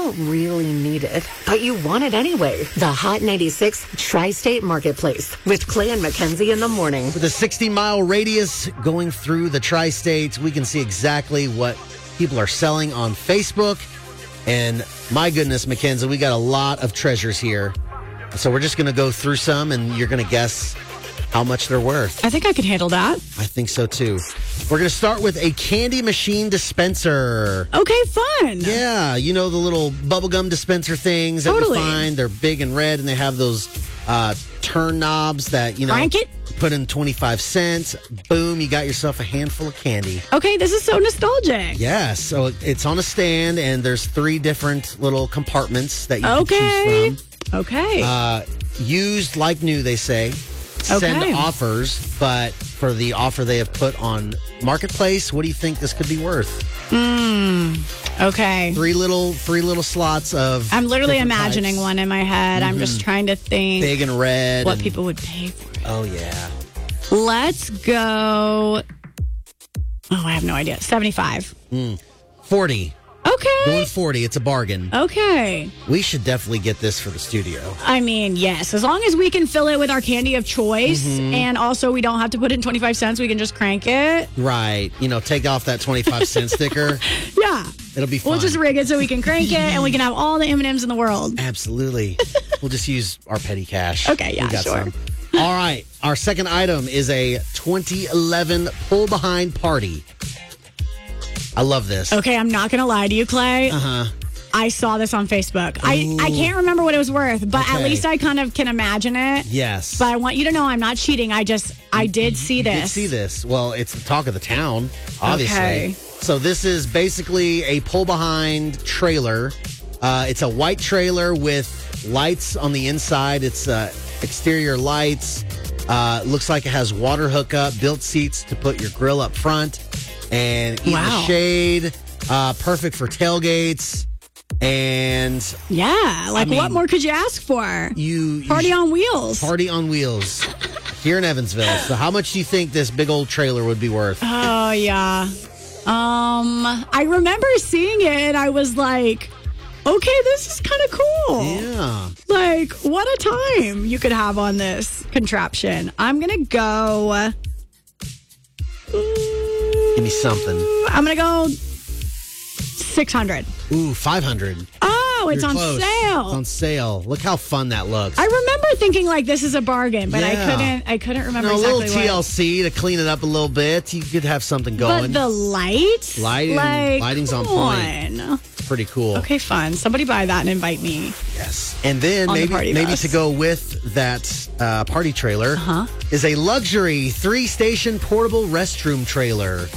don't really need it, but you want it anyway. The Hot 96 Tri-State Marketplace with Clay and Mackenzie in the morning. With a 60-mile radius going through the Tri-States, we can see exactly what people are selling on Facebook. And my goodness, Mackenzie, we got a lot of treasures here. So we're just going to go through some, and you're going to guess how much they're worth. I think I could handle that. I think so, too. We're going to start with a candy machine dispenser. Okay, fun. Yeah, you know the little bubblegum dispenser things that Totally. you find? They're big and red, and they have those turn knobs that, you know, Crank it. put in 25 cents. Boom, you got yourself a handful of candy. Okay, this is so nostalgic. Yes, so it's on a stand, and there's 3 different little compartments that you can Okay. choose from. Okay. Used like new, they say. Send Okay. offers, but for the offer they have put on Marketplace, what do you think this could be worth? Okay. Three little slots of. I'm literally different imagining types. one in my head. I'm just trying to think Big and red. what and- people would pay for it. Oh yeah. Let's go. Oh, I have no idea. 75. 40. Okay. Going 40. It's a bargain. Okay. We should definitely get this for the studio. I mean, yes. As long as we can fill it with our candy of choice, and also we don't have to put in 25 cents, we can just crank it. Right. You know, take off that 25-cent sticker. Yeah. It'll be fun. We'll just rig it so we can crank it, and we can have all the M&Ms in the world. Absolutely. We'll just use our petty cash. Okay, yeah, We got sure. some. All right. Our second item is a 2011 pull behind party. I love this. Okay, I'm not going to lie to you, Clay. Uh-huh. I saw this on Facebook. I can't remember what it was worth, but at Okay. least I kind of can imagine it. Yes. But I want you to know I'm not cheating. I did see You this. did see this. Well, it's the talk of the town, obviously. Okay. So this is basically a pull behind trailer. It's a white trailer with lights on the inside. It's exterior lights. Looks like it has water hookup, built seats to put your grill up front, and eat in the Wow. shade. Perfect for tailgates. And Yeah, like I mean, what more could you ask for? you Party on wheels. Party on wheels here in Evansville. So how much do you think this big old trailer would be worth? Oh yeah. I remember seeing it and I was like, okay, this is kind of cool. Yeah. Like, what a time you could have on this contraption. I'm gonna go. Give me something. I'm gonna go 600. Ooh, 500. Oh, it's You're on close. sale. It's on sale. Look how fun that looks. I remember thinking like this is a bargain, but Yeah. I couldn't remember a exactly little what. TLC to clean it up a little bit. You could have something going. But the lights, Lighting's on come point. on. It's pretty cool. Okay, fun. Somebody buy that and invite me. Yes. And then On the party maybe bus. to go with that party trailer is a luxury 3-station portable restroom trailer.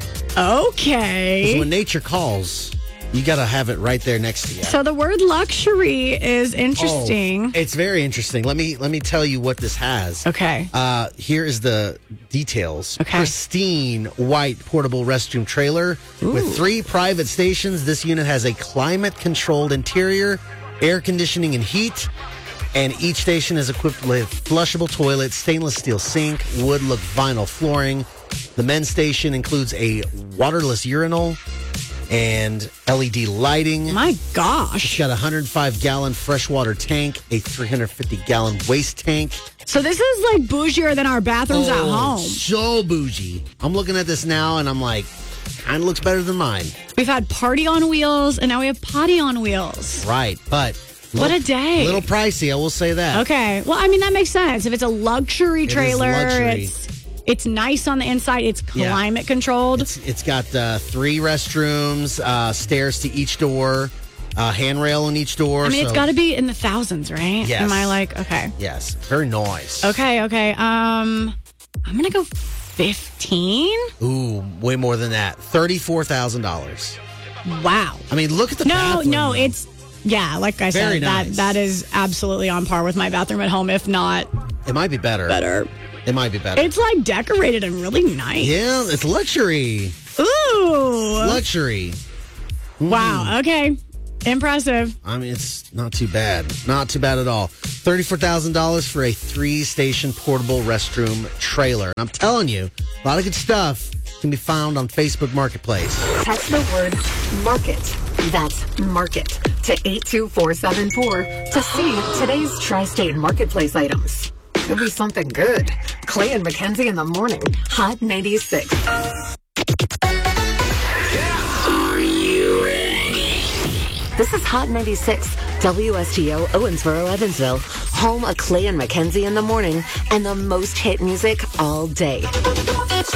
Okay. When nature calls, you got to have it right there next to you. So the word luxury is interesting. Oh, it's very interesting. Let me tell you what this has. Okay. Here is the details. Okay. Pristine white portable restroom trailer with 3 private stations. This unit has a climate-controlled interior, air conditioning and heat, and each station is equipped with flushable toilet, stainless steel sink, wood-look vinyl flooring. The men's station includes a waterless urinal and LED lighting. My It's gosh. got a 105-gallon freshwater tank, a 350-gallon waste tank. So this is like bougier than our bathrooms at home. So bougie. I'm looking at this now and I'm like, kind of looks better than mine. We've had party on wheels and now we have potty on wheels. Right, but What a day. A little pricey, I will say that. Okay. Well, I mean, that makes sense. If it's a luxury is trailer, luxury. it's nice on the inside. It's Yeah. climate controlled. It's got 3 restrooms, stairs to each door, handrail on each door. I mean, it's so- got to be in the thousands, right? Yes. Am I like, okay. Yes, very nice. Okay. I'm going to go 15. Ooh, way more than that. $34,000. Wow. I mean, look at the No, bathroom. it's, yeah, like I Very said, nice. that is absolutely on par with my bathroom at home, if not It might be better. better. It might be better. It's like decorated and really nice. Yeah, it's luxury. Ooh. Luxury. Wow. Okay. Impressive. I mean, it's not too bad. Not too bad at all. $34,000 for a 3-station portable restroom trailer. And I'm telling you, a lot of good stuff can be found on Facebook Marketplace. Text the word market. That's market to 82474 to see today's Tri-State Marketplace items. Could be something good. Clay and Mackenzie in the morning. Hot 96. Are you ready? This is Hot 96, WSTO Owensboro, Evansville, home of Clay and Mackenzie in the morning and the most hit music all day.